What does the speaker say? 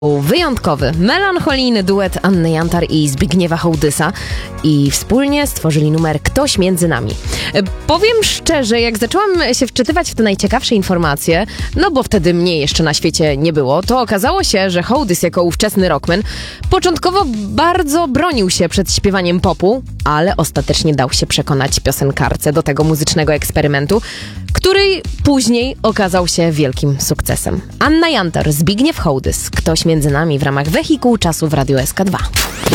Wyjątkowy, melancholijny duet Anny Jantar i Zbigniewa Hołdysa i wspólnie stworzyli numer Ktoś między nami. Powiem szczerze, jak zaczęłam się wczytywać w te najciekawsze informacje, no bo wtedy mnie jeszcze na świecie nie było, to okazało się, że Hołdys jako ówczesny rockman początkowo bardzo bronił się przed śpiewaniem popu, ale ostatecznie dał się przekonać piosenkarce do tego muzycznego eksperymentu, który później okazał się wielkim sukcesem. Anna Jantar, Zbigniew Hołdys, Ktoś między nami w ramach Wehikułu Czasu w Radiu SK2.